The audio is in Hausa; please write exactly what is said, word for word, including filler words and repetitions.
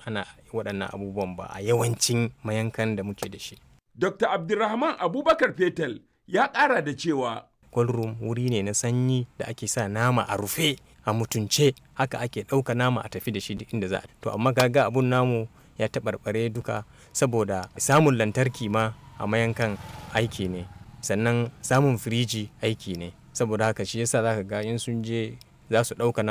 ana waɗannan abubuwan ba a yawancin mayankan da muke da shi. Dokta Abdulrahman Abubakar Fetel ya ƙara da cewa cold room wuri ne na sanyi da ake sa nama a rufe a mutunce, haka ake ɗauka nama a tafi da shi duk inda za a. To amma kaga abun namu ya taɓarɓare duka saboda samun lantarki ma a mayankan aiki ne, sannan samun firiji aiki ne, saboda haka shi yasa zaka ga in sun je za su ɗauka